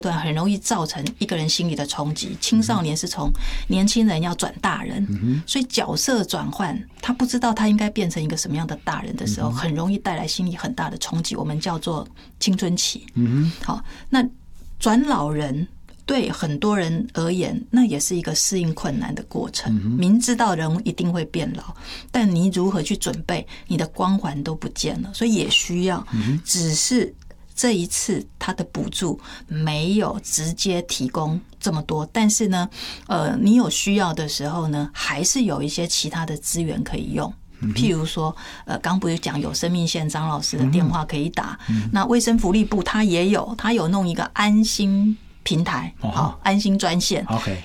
对，很容易造成一个人心理的冲击。青少年是从年轻人要转大人，所以角色转换，他不知道他应该变成一个什么样的大人的时候，很容易带来心理很大的冲击。我们叫做青春期。好，那转老人对很多人而言，那也是一个适应困难的过程。明知道人一定会变老，但你如何去准备，你的光环都不见了，所以也需要，只是。这一次他的补助没有直接提供这么多，但是呢，你有需要的时候呢，还是有一些其他的资源可以用。譬如说，刚不是讲有生命线张老师的电话可以打，那卫生福利部他也有，他有弄一个安心平台，好，安心专线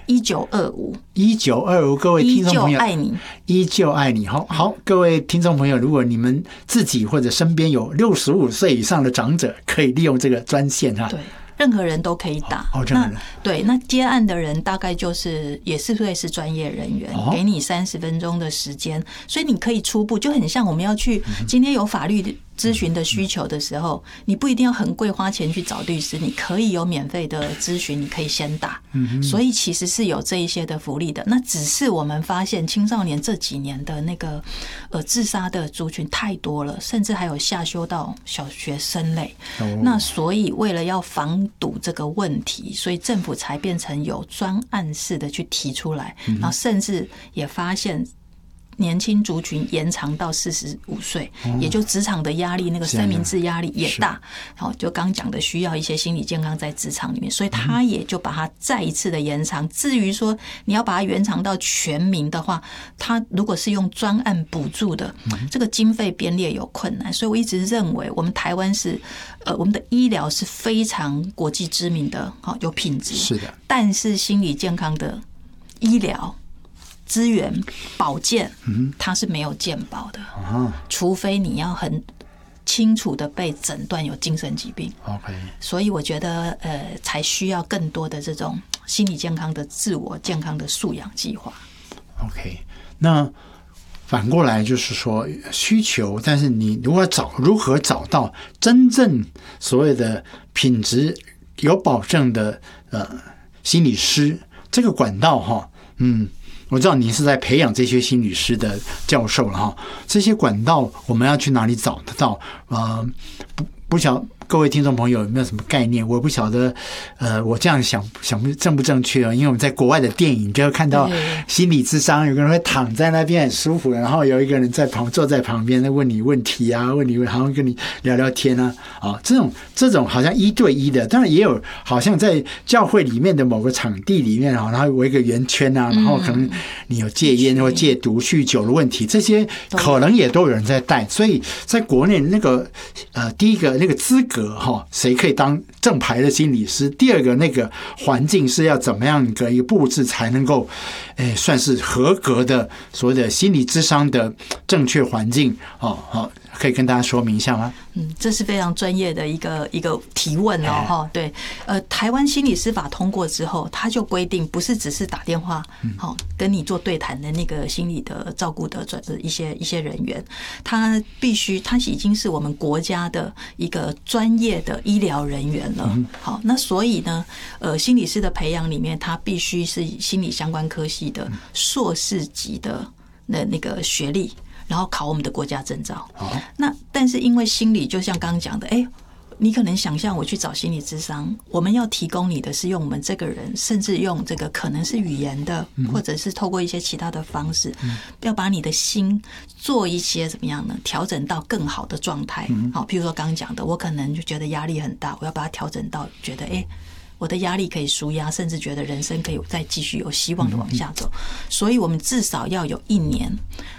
1925， 各位听众朋友， 依旧爱你， 依旧爱你。好，各位听众朋友，如果你们自己或者身边有65岁以上的长者，可以利用这个专线哈。 对。任何人都可以打。那接案的人大概就是也是会是专业人员，给你30分钟的时间，所以你可以初步就很像我们要去今天有法律咨询的需求的时候，你不一定要很贵花钱去找律师，你可以有免费的咨询，你可以先打。所以其实是有这一些的福利的。那只是我们发现青少年这几年的那个自杀的族群太多了，甚至还有下修到小学生类。那所以为了要防堵这个问题，所以政府才变成有专案式的去提出来，然后甚至也发现年轻族群延长到45岁，也就职场的压力，那个三明治压力也大。好，就刚讲的需要一些心理健康在职场里面，所以他也就把它再一次的延长。至于说你要把它延长到全民的话，他如果是用专案补助的，这个经费编列有困难。所以我一直认为，我们台湾是我们的医疗是非常国际知名的，有品质。 是的， 但是心理健康的医疗资源保健，它是没有健保的，除非你要很清楚的被诊断有精神疾病。所以我觉得才需要更多的这种心理健康的自我健康的素养计划。 那反过来就是说需求，但是你如何找到真正所谓的品质有保证的心理师这个管道哈，我知道你是在培养这些心理师的教授了哈，这些管道我们要去哪里找得到？不晓各位听众朋友有没有什么概念？我不晓得，我这样想正不正确啊？因为我们在国外的电影就会看到心理咨商，有个人会躺在那边很舒服，然后有一个人坐在旁边，问你问题啊，好像跟你聊聊天啊，这种好像1对1的，当然也有好像在教会里面的某个场地里面啊，然后围一个圆圈啊，然后可能你有戒烟或戒毒、酗酒的问题，这些可能也都有人在带，所以在国内那个第一个那个资格谁可以当正牌的心理师？第二个那个环境是要怎么样的一个布置才能够，算是合格的所谓的心理咨商的正确环境？可以跟大家说明一下吗？ 这是非常专业的一个提问哦，对，台湾心理师法通过之后，他就规定不是只是打电话，跟你做对谈的那个心理的照顾的一些人员，他已经是我们国家的一个专业的医疗人员了。好，那所以呢，心理师的培养里面，他必须是心理相关科系的硕士级的那个学历。然后考我们的国家证照。那但是因为心理就像刚刚讲的，你可能想象我去找心理咨商，我们要提供你的是用我们这个人，甚至用这个可能是语言的，或者是透过一些其他的方式，要把你的心做一些怎么样呢？调整到更好的状态。好，譬如说刚刚讲的，我可能就觉得压力很大，我要把它调整到觉得我的压力可以抒压，甚至觉得人生可以再继续有希望的往下走。所以我们至少要有1年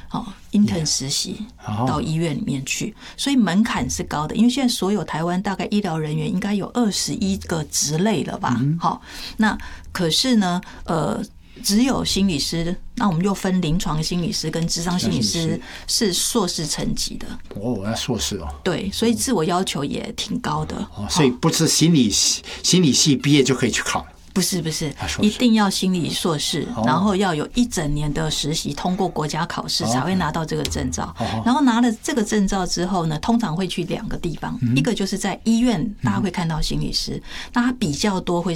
intern 实习到医院里面去，所以门槛是高的。因为现在所有台湾大概医疗人员应该有21个职类了吧？好，那可是呢，只有心理师，那我们又分临床心理师跟諮商心理师是硕士层级的。 要硕士哦。对， 所以自我要求也挺高的。 所以不是心理系毕业就可以去考。 不是，一定要心理硕士，然后要有1整年的实习，通过国家考试才会拿到这个证照。然后拿了这个证照之后呢，通常会去2个地方，一个就是在医院，大家会看到心理师，那他比较多会